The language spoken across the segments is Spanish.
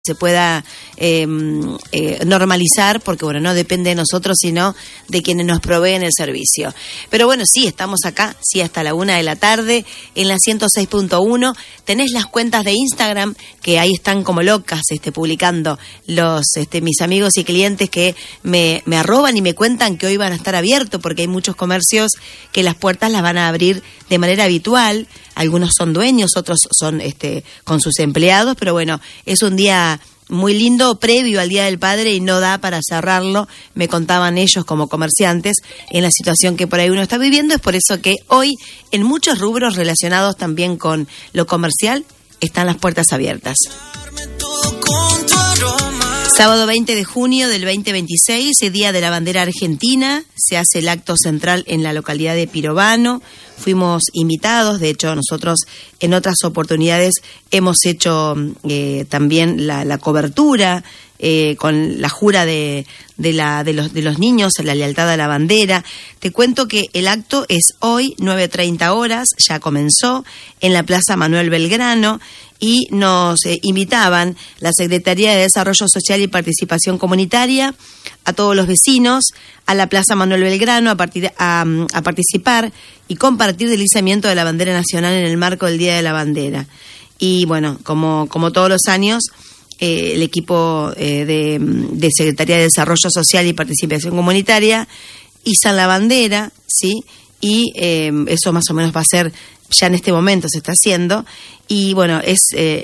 se pueda normalizar, porque bueno, no depende de nosotros, sino de quienes nos proveen el servicio. Pero bueno, sí, estamos acá, sí, hasta la 1 de la tarde, en la 106.1. Tenés las cuentas de Instagram, que ahí están como locas, publicando los mis amigos y clientes que me arroban y me cuentan que hoy van a estar abiertos, porque hay muchos comercios que las puertas las van a abrir de manera habitual. Algunos son dueños, otros son con sus empleados, pero bueno, es un día muy lindo previo al Día del Padre y no da para cerrarlo, me contaban ellos como comerciantes, en la situación que por ahí uno está viviendo. Es por eso que hoy, en muchos rubros relacionados también con lo comercial, están las puertas abiertas. Sábado 20 de junio del 2026, Día de la Bandera Argentina, se hace el acto central en la localidad de Pirovano. Fuimos invitados, de hecho nosotros en otras oportunidades hemos hecho también la cobertura con la jura de los niños, la lealtad a la bandera. Te cuento que el acto es hoy, 9:30 horas, ya comenzó en la Plaza Manuel Belgrano, y nos invitaban la Secretaría de Desarrollo Social y Participación Comunitaria, a todos los vecinos, a la Plaza Manuel Belgrano a participar y compartir el izamiento de la bandera nacional en el marco del Día de la Bandera. Y bueno, como todos los años, el equipo de Secretaría de Desarrollo Social y Participación Comunitaria izan la bandera, ¿sí? Y eso más o menos va a ser, ya en este momento se está haciendo. Y bueno, es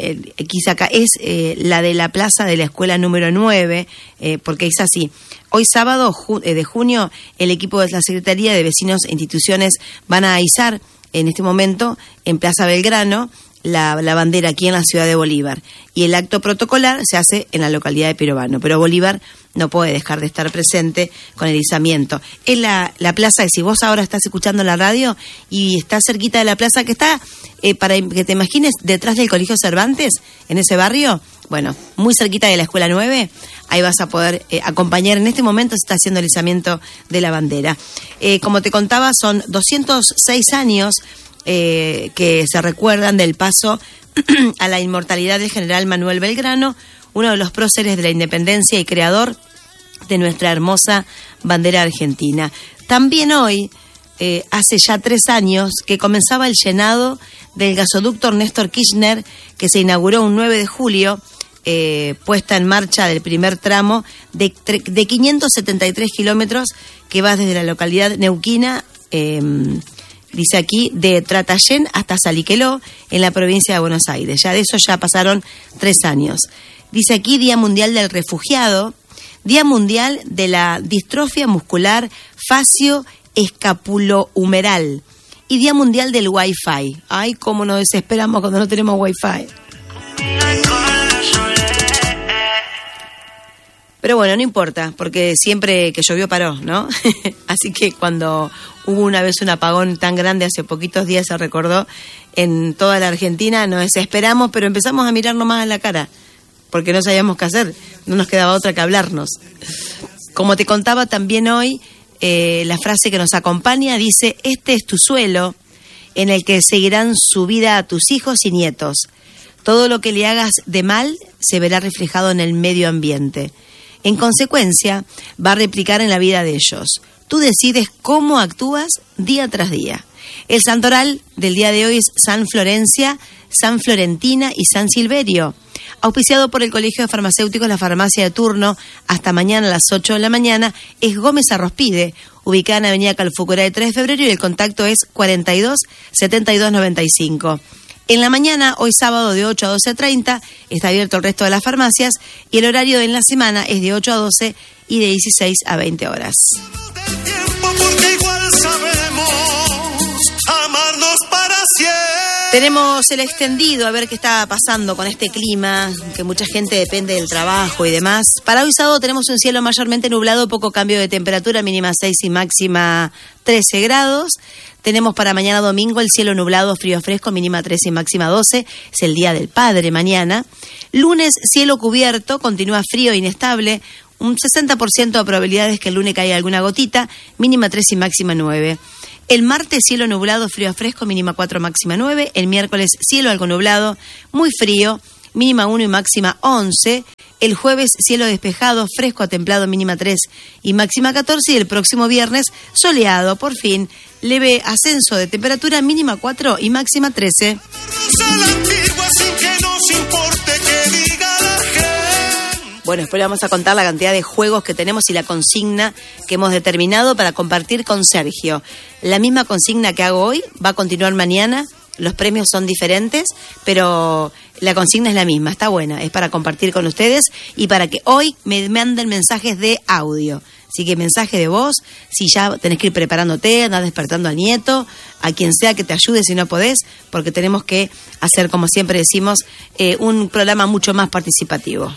la de la plaza de la escuela número 9, porque es así. Hoy sábado de junio, el equipo de la Secretaría de Vecinos e Instituciones van a izar en este momento en Plaza Belgrano la bandera aquí en la ciudad de Bolívar. Y el acto protocolar se hace en la localidad de Pirovano. Pero Bolívar no puede dejar de estar presente con el izamiento. Es la plaza, si vos ahora estás escuchando la radio y estás cerquita de la plaza que está, para que te imagines, detrás del Colegio Cervantes, en ese barrio, bueno, muy cerquita de la Escuela 9, ahí vas a poder acompañar. En este momento se está haciendo el izamiento de la bandera. Como te contaba, son 206 años que se recuerdan del paso a la inmortalidad del general Manuel Belgrano, uno de los próceres de la independencia y creador de nuestra hermosa bandera argentina. También hoy, hace ya 3 años, que comenzaba el llenado del gasoducto Néstor Kirchner, que se inauguró un 9 de julio, puesta en marcha del primer tramo de 573 kilómetros que va desde la localidad neuquina, dice aquí, de Tratayén hasta Saliqueló, en la provincia de Buenos Aires. Ya de eso ya pasaron 3 años. Dice aquí, Día Mundial del Refugiado, Día Mundial de la Distrofia Muscular Facio-Escapulohumeral y Día Mundial del Wi-Fi. Ay, cómo nos desesperamos cuando no tenemos Wi-Fi. Pero bueno, no importa, porque siempre que llovió paró, ¿no? Así que cuando hubo una vez un apagón tan grande, hace poquitos días se recordó, en toda la Argentina nos desesperamos, pero empezamos a mirarnos más a la cara, porque no sabíamos qué hacer, no nos quedaba otra que hablarnos. Como te contaba también hoy, la frase que nos acompaña dice: este es tu suelo en el que seguirán su vida a tus hijos y nietos. Todo lo que le hagas de mal se verá reflejado en el medio ambiente. En consecuencia, va a replicar en la vida de ellos. Tú decides cómo actúas día tras día. El santoral del día de hoy es San Florencia, San Florentina y San Silverio. Auspiciado por el Colegio de Farmacéuticos, la farmacia de turno, hasta mañana a las 8 de la mañana, es Gómez Arrospide, ubicada en Avenida Calfucurá 3 de febrero, y el contacto es 42 72 95. En la mañana, hoy sábado, de 8 a 12:30, está abierto el resto de las farmacias, y el horario en la semana es de 8 a 12 y de 16 a 20 horas. Tenemos el extendido, a ver qué está pasando con este clima, que mucha gente depende del trabajo y demás. Para hoy sábado tenemos un cielo mayormente nublado, poco cambio de temperatura, mínima 6 y máxima 13 grados. Tenemos para mañana domingo el cielo nublado, frío fresco, mínima 13 y máxima 12. Es el Día del Padre mañana. Lunes, cielo cubierto, continúa frío e inestable. Un 60% de probabilidades que el lunes caiga alguna gotita, mínima 3 y máxima 9. El martes, cielo nublado, frío fresco, mínima 4, máxima 9. El miércoles, cielo algo nublado, muy frío, mínima 1 y máxima 11. El jueves, cielo despejado, fresco a templado, mínima 3 y máxima 14. Y el próximo viernes, soleado, por fin, leve ascenso de temperatura, mínima 4 y máxima 13. Bueno, después le vamos a contar la cantidad de juegos que tenemos y la consigna que hemos determinado para compartir con Sergio. La misma consigna que hago hoy va a continuar mañana. Los premios son diferentes, pero la consigna es la misma, está buena. Es para compartir con ustedes y para que hoy me manden mensajes de audio. Así que mensaje de voz, si ya tenés que ir preparándote, andás despertando al nieto, a quien sea que te ayude si no podés, porque tenemos que hacer, como siempre decimos, un programa mucho más participativo.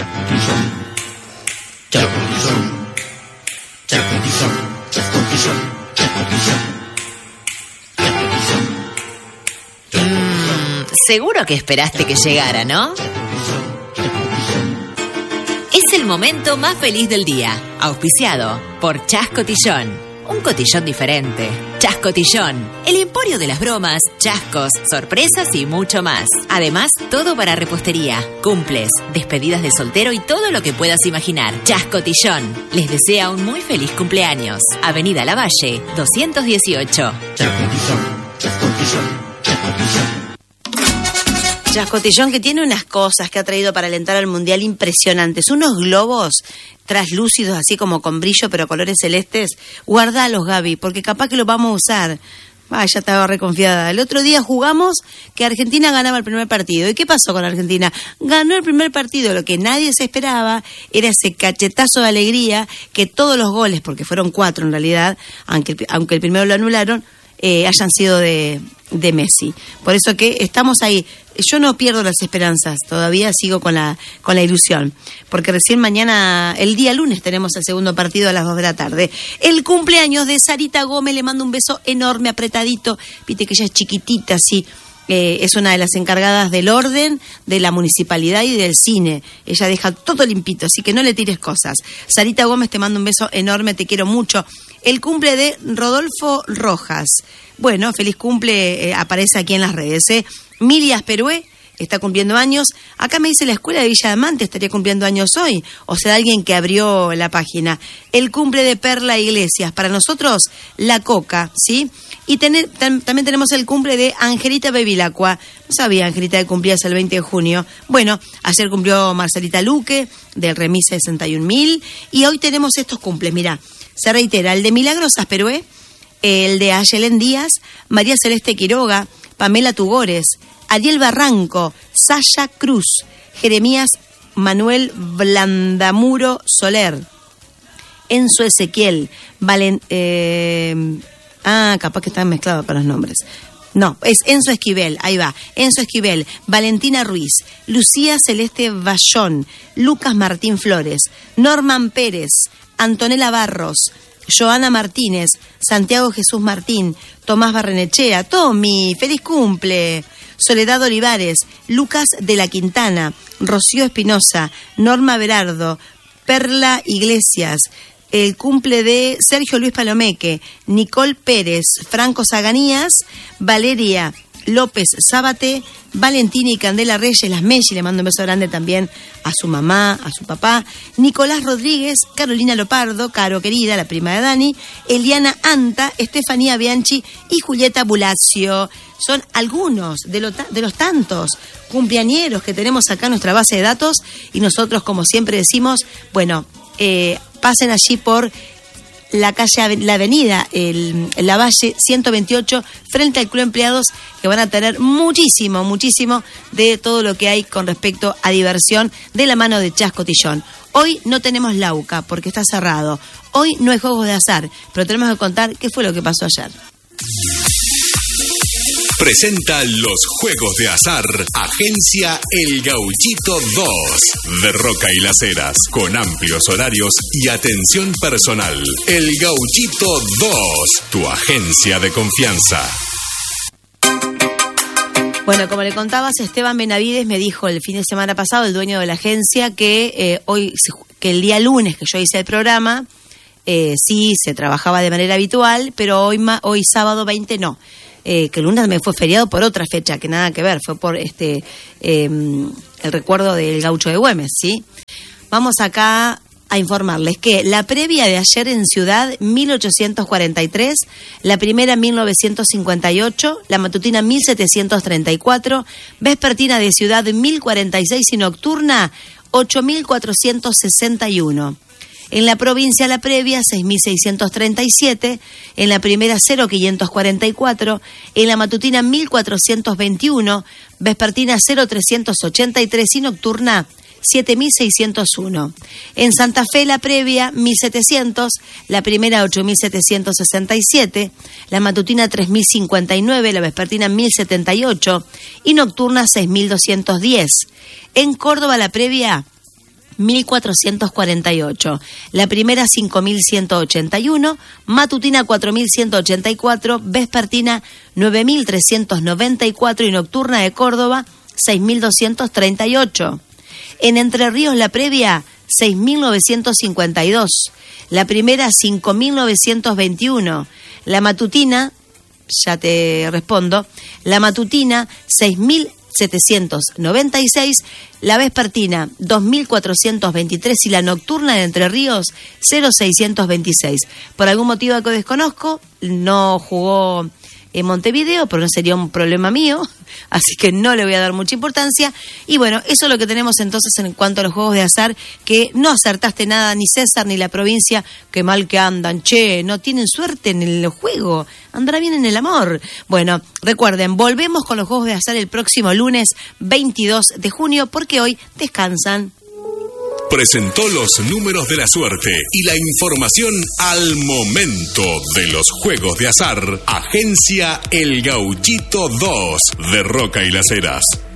Seguro que esperaste que llegara, ¿no? Es el momento más feliz del día, auspiciado por Chas Cotillón. Un cotillón diferente. Chas Cotillón, el emporio de las bromas, chascos, sorpresas y mucho más. Además, todo para repostería, cumples, despedidas de soltero y todo lo que puedas imaginar. Chas Cotillón les desea un muy feliz cumpleaños. Avenida Lavalle, 218. Chas Cotillón, Chas Cotillón, Chas Cotillón. Chas Cotillón, que tiene unas cosas que ha traído para alentar al Mundial impresionantes. Unos globos traslúcidos, así como con brillo, pero colores celestes. Guardalos, Gaby, porque capaz que los vamos a usar. Ya estaba reconfiada. El otro día jugamos que Argentina ganaba el primer partido. ¿Y qué pasó con Argentina? Ganó el primer partido. Lo que nadie se esperaba era ese cachetazo de alegría que todos los goles, porque fueron 4 en realidad, aunque el primero lo anularon, hayan sido de Messi. Por eso que estamos ahí. Yo no pierdo las esperanzas, todavía sigo con la ilusión, porque recién mañana, el día lunes, tenemos el segundo partido a las 2 de la tarde. El cumpleaños de Sarita Gómez, le mando un beso enorme, apretadito, viste que ella es chiquitita, así. Es una de las encargadas del orden, de la municipalidad y del cine. Ella deja todo limpito, así que no le tires cosas. Sarita Gómez, te mando un beso enorme, te quiero mucho. El cumple de Rodolfo Rojas. Bueno, feliz cumple, aparece aquí en las redes. Milias Perué está cumpliendo años. Acá me dice la escuela de Villa Diamante, estaría cumpliendo años hoy. O sea, alguien que abrió la página. El cumple de Perla Iglesias. Para nosotros, la Coca, ¿sí? Y también tenemos el cumple de Angelita Bevilacqua. No sabía, Angelita, que cumplías el 20 de junio. Bueno, ayer cumplió Marcelita Luque, del Remise 61.000. Y hoy tenemos estos cumples, mirá. Se reitera, el de Milagros Asperué, el de Ayelén Díaz, María Celeste Quiroga, Pamela Tugores, Ariel Barranco, Sasha Cruz, Jeremías Manuel Blandamuro Soler, Enzo Ezequiel, capaz que están mezclados con los nombres. No, es Enzo Esquivel, ahí va. Enzo Esquivel, Valentina Ruiz, Lucía Celeste Bayón, Lucas Martín Flores, Norman Pérez, Antonella Barros, Joana Martínez, Santiago Jesús Martín, Tomás Barrenechea, Tommy, feliz cumple, Soledad Olivares, Lucas de la Quintana, Rocío Espinosa, Norma Berardo, Perla Iglesias, el cumple de Sergio Luis Palomeque, Nicole Pérez, Franco Zaganías, Valeria López Zábate, Valentina y Candela Reyes, las Messi, le mando un beso grande también a su mamá, a su papá, Nicolás Rodríguez, Carolina Lopardo, Caro querida, la prima de Dani, Eliana Anta, Estefanía Bianchi y Julieta Bulacio. Son algunos de los tantos cumpleañeros que tenemos acá en nuestra base de datos y nosotros, como siempre decimos, bueno, pasen allí por la calle, la avenida, la Valle 128, frente al Club Empleados, que van a tener muchísimo de todo lo que hay con respecto a diversión de la mano de Chas Cotillón. Hoy no tenemos Lauca porque está cerrado. Hoy no hay juegos de azar, pero tenemos que contar qué fue lo que pasó ayer. Presenta los juegos de azar, Agencia El Gauchito 2, de Roca y Las Heras, con amplios horarios y atención personal. El Gauchito 2, tu agencia de confianza. Bueno, como le contabas, Esteban Benavides me dijo el fin de semana pasado, el dueño de la agencia, que que el día lunes que yo hice el programa, sí se trabajaba de manera habitual, pero hoy sábado 20 no. Que el lunes me fue feriado por otra fecha, que nada que ver, fue por el el recuerdo del Gaucho de Güemes, ¿sí? Vamos acá a informarles que la previa de ayer en Ciudad, 1843, la primera 1958, la matutina 1734, vespertina de Ciudad 1046 y nocturna 8461. En la provincia la previa 6.637, en la primera 0.544, en la matutina 1.421, vespertina 0.383 y nocturna 7.601. En Santa Fe la previa 1.700, la primera 8.767, la matutina 3.059, la vespertina 1.078 y nocturna 6.210. En Córdoba la previa 1.448, la primera 5.181, matutina 4.184, vespertina 9.394 y nocturna de Córdoba 6.238. En Entre Ríos la previa 6.952, la primera 5.921, la matutina, ya te respondo, la matutina 6.796, la vespertina 2.423 y la nocturna de Entre Ríos 0.626. Por algún motivo que desconozco, no jugó en Montevideo, pero no sería un problema mío, así que no le voy a dar mucha importancia. Y bueno, eso es lo que tenemos entonces en cuanto a los juegos de azar, que no acertaste nada, ni César ni la provincia, qué mal que andan, che, no tienen suerte en el juego, andará bien en el amor. Bueno, recuerden, volvemos con los juegos de azar el próximo lunes 22 de junio, porque hoy descansan. Presentó los números de la suerte y la información al momento de los juegos de azar. Agencia El Gauchito 2 de Roca y Las Heras.